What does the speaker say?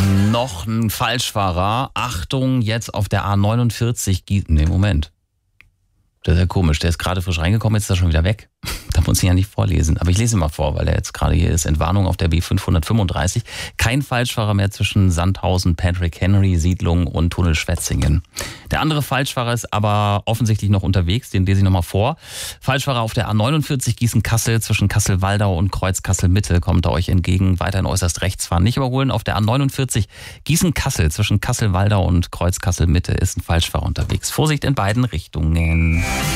Noch ein Falschfahrer. Achtung, jetzt auf der A49. Moment. Das ist ja komisch. Der ist gerade frisch reingekommen, jetzt ist er schon wieder weg. Da muss ich ja nicht vorlesen. Aber ich lese ihn mal vor, weil er jetzt gerade hier ist. Entwarnung auf der B535. Kein Falschfahrer mehr zwischen Sandhausen, Patrick Henry, Siedlung und Tunnel Schwetzingen. Der andere Falschfahrer ist aber offensichtlich noch unterwegs. Den lese ich nochmal vor. Falschfahrer auf der A49 Gießen-Kassel zwischen Kassel-Waldau und Kreuz Kassel-Mitte. Kommt er euch entgegen. Weiterhin äußerst rechts fahren. Nicht überholen. Auf der A49 Gießen-Kassel zwischen Kassel-Waldau und Kreuz Kassel-Mitte ist ein Falschfahrer unterwegs. Vorsicht in beiden Richtungen.